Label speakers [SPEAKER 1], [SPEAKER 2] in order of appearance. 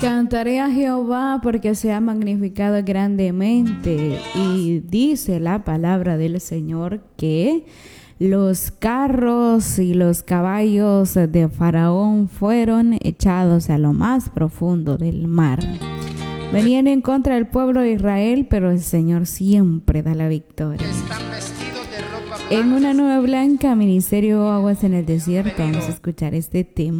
[SPEAKER 1] Cantaré a Jehová porque se ha magnificado grandemente. Y dice la palabra del Señor que los carros y los caballos de Faraón fueron echados a lo más profundo del mar. Venían en contra del pueblo de Israel, pero el Señor siempre da la victoria. En una nube blanca, Ministerio Aguas en el Desierto, vamos a escuchar este tema.